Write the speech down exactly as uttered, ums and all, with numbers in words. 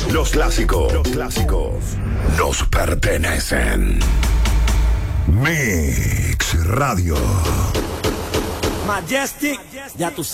Los clásicos, los clásicos nos pertenecen. Mix Radio. Majestic, ya tú sabes.